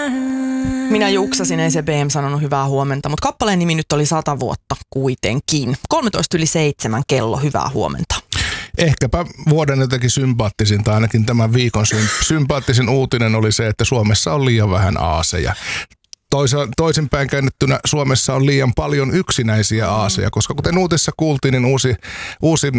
Minä juksasin, ei se BM sanonut hyvää huomenta, mutta kappaleen nimi nyt oli 100 vuotta kuitenkin. 7:13 kello, hyvää huomenta. Ehkäpä vuoden jotenkin sympaattisin, tai ainakin tämän viikon sympaattisin uutinen oli se, että Suomessa on liian vähän aaseja. Toisinpäin käännettynä Suomessa on liian paljon yksinäisiä aaseja, koska kuten uutissa kuultiin, niin uusi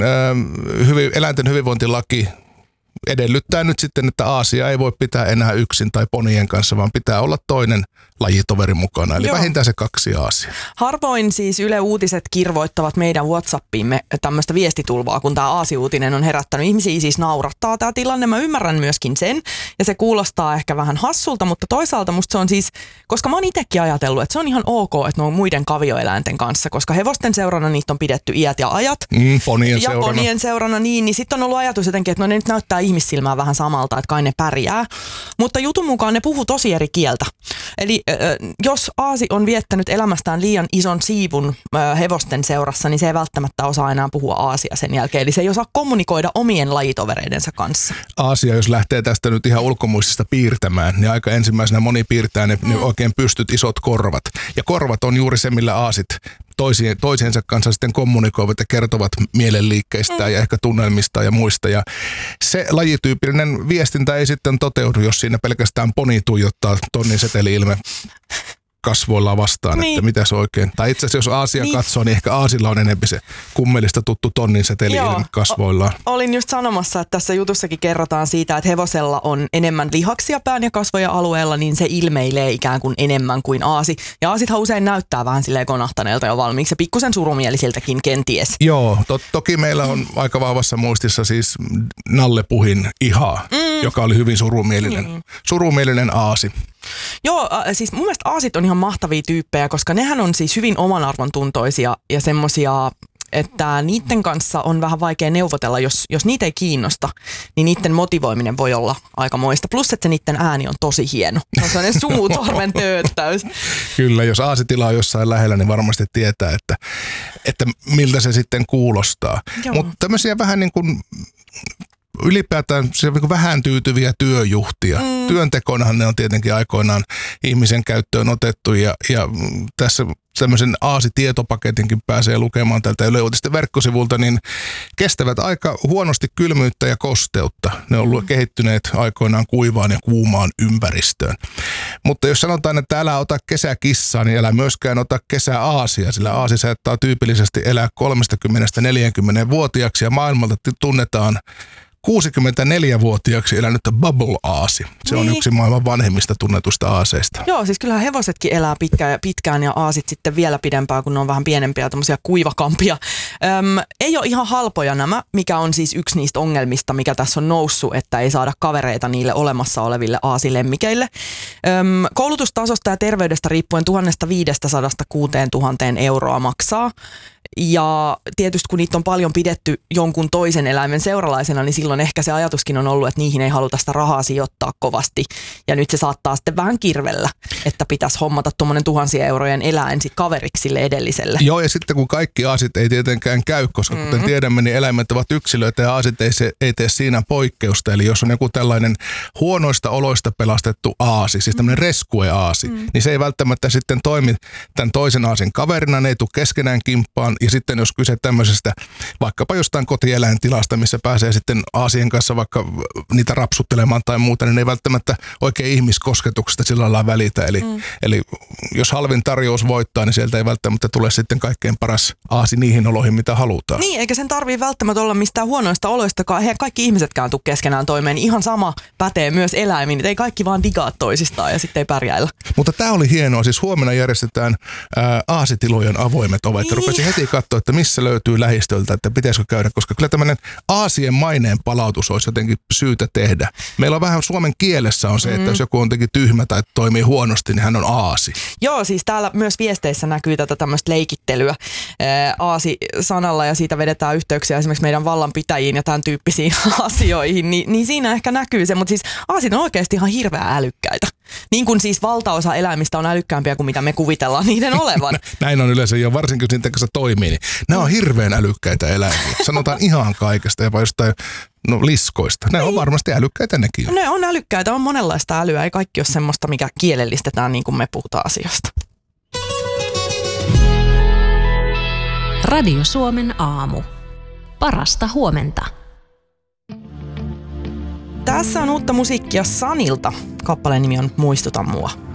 eläinten hyvinvointilaki edellyttää nyt sitten, että aasia ei voi pitää enää yksin tai ponien kanssa, vaan pitää olla toinen lajitoveri mukana, eli vähintään se 2 aasia. Harvoin siis Yle Uutiset kirvoittavat meidän WhatsAppiimme tämmöistä vistitulvaa, kun tämä aasiuutinen on herättänyt. Ihmisiä siis naurattaa tämä tilanne, mä ymmärrän myöskin sen, ja se kuulostaa ehkä vähän hassulta, mutta toisaalta musta se on siis, koska mä oon itsekin ajatellut, että se on ihan ok, että ne on muiden kavioeläinten kanssa, koska hevosten seurana niitä on pidetty iät ja ajat. Ponien seurana, niin sitten on ollut ajatus jotenkin, että no ne nyt näyttää ihmissilmään vähän samalta, että kai ne pärjää. Mutta jutun mukaan ne puhuu tosi eri kieltä. Eli jos aasi on viettänyt elämästään liian ison siivun hevosten seurassa, niin se ei välttämättä osaa enää puhua aasia sen jälkeen. Eli se ei osaa kommunikoida omien lajitovereidensa kanssa. Aasia, jos lähtee tästä nyt ihan ulkomuistista piirtämään, niin aika ensimmäisenä moni piirtää ne oikein pystyt isot korvat. Ja korvat on juuri se, millä aasit toisiensa kanssa sitten kommunikoivat ja kertovat mielenliikkeistä ja ehkä tunnelmista ja muista. Ja se lajityypillinen viestintä ei sitten toteudu, jos siinä pelkästään poni tuijottaa tonnin seteli-ilme kasvoillaan vastaan, että mitä se oikein. Tai itse asiassa jos aasia katsoo, niin ehkä aasilla on enemmän se kummelista tuttu tonnin seteli-ilme kasvoillaan. Olin just sanomassa, että tässä jutussakin kerrotaan siitä, että hevosella on enemmän lihaksia pään ja kasvojen alueella, niin se ilmeilee ikään kuin enemmän kuin aasi. Ja aasithan usein näyttää vähän silleen konahtaneelta jo valmiiksi ja pikkusen surumielisiltäkin kenties. Joo, toki meillä on aika vahvassa muistissa siis Nalle Puhin Iha, joka oli hyvin surumielinen aasi. Joo, siis mun mielestä aasit on ihan mahtavia tyyppejä, koska nehän on siis hyvin oman arvon tuntoisia ja semmosia, että niiden kanssa on vähän vaikea neuvotella, jos niitä ei kiinnosta, niin niiden motivoiminen voi olla aikamoista. Plus, että se niiden ääni on tosi hieno. Se on sellainen sumutorven tööttäys. Kyllä, jos aasitila on jossain lähellä, niin varmasti tietää, että miltä se sitten kuulostaa. Mutta tämmöisiä vähän niin kuin ylipäätään vähän tyytyviä työjuhtia. Työntekonahan ne on tietenkin aikoinaan ihmisen käyttöön otettu ja tässä tämmöisen aasitietopaketinkin pääsee lukemaan tältä Yle Uutisten verkkosivulta, niin kestävät aika huonosti kylmyyttä ja kosteutta. Ne on ollut kehittyneet aikoinaan kuivaan ja kuumaan ympäristöön. Mutta jos sanotaan, että älä ota kesäkissaa, niin älä myöskään ota kesäaasia, sillä aasi saattaa tyypillisesti elää 30–40-vuotiaaksi ja maailmalta tunnetaan 64-vuotiaaksi elänyttä bubble-aasi. Se on yksi maailman vanhemmista tunnetusta aaseista. Joo, siis kyllähän hevosetkin elää pitkään ja aasit sitten vielä pidempään, kun ne on vähän pienempiä, tämmöisiä kuivakampia. Ei ole ihan halpoja nämä, mikä on siis yksi niistä ongelmista, mikä tässä on noussut, että ei saada kavereita niille olemassa oleville aasilemmikeille. Koulutustasosta ja terveydestä riippuen 1 500–6 000 euroa maksaa. Ja tietysti kun niitä on paljon pidetty jonkun toisen eläimen seuralaisena, niin silloin ehkä se ajatuskin on ollut, että niihin ei haluta sitä rahaa sijoittaa kovasti. Ja nyt se saattaa sitten vähän kirvellä, että pitäisi hommata tuommoinen 1000 eurojen eläin sit kaveriksi sille edelliselle. Joo, ja sitten kun kaikki aasit ei tietenkään käy, koska kuten tiedämme, niin eläimet ovat yksilöitä ja aasit ei tee siinä poikkeusta. Eli jos on joku tällainen huonoista oloista pelastettu aasi, siis tämmöinen rescue-aasi, niin se ei välttämättä sitten toimi tämän toisen aasin kaverina, ne ei tule keskenään kimppaan. Ja sitten jos kyse tämmöisestä vaikkapa jostain kotieläintilasta, missä pääsee sitten aasien kanssa vaikka niitä rapsuttelemaan tai muuta, niin ei välttämättä oikein ihmiskosketuksesta sillä lailla välitä. Eli jos halvin tarjous voittaa, niin sieltä ei välttämättä tule sitten kaikkein paras aasi niihin oloihin, mitä halutaan. Niin, eikä sen tarvii välttämättä olla mistään huonoista oloistakaan. Eihän kaikki ihmisetkään tule keskenään toimeen. Ihan sama pätee myös eläimiin. Ei kaikki vaan digaa toisistaan ja sitten ei pärjäillä. Mutta tämä oli hienoa. Siis huomenna järjestetään aasitilojen avoimet ovet. Rupesin heti katsoa, että missä löytyy lähistöltä, että pitäisikö käydä, koska kyllä tämmöinen aasien maineen palautus olisi jotenkin syytä tehdä. Meillä on vähän suomen kielessä on se, että jos joku on jotenkin tyhmä tai toimii huonosti, niin hän on aasi. Joo, siis täällä myös viesteissä näkyy tätä tämmöistä leikittelyä aasi-sanalla ja siitä vedetään yhteyksiä esimerkiksi meidän vallanpitäjiin ja tämän tyyppisiin asioihin, niin siinä ehkä näkyy se, mutta siis aasit on oikeasti ihan hirveän älykkäitä. Niin kuin siis valtaosa eläimistä on älykkäämpiä kuin mitä me kuvitellaan niiden olevan. Näin on yleensä jo, varsinkin jos niiden kanssa toimii. Niin nämä on hirveän älykkäitä eläimiä. Sanotaan ihan kaikesta, jopa jostain liskoista. Ne on varmasti älykkäitä nekin. Ne on älykkäitä, on monenlaista älyä. Ei kaikki ole semmoista, mikä kielellistetään niin kuin me puhutaan asiasta. Radio Suomen aamu. Parasta huomenta. Tässä on uutta musiikkia Sanilta. Kappaleen nimi on Muistuta mua.